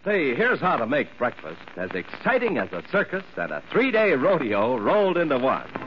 Say, here's how to make breakfast as exciting as a circus and a 3-day rodeo rolled into one.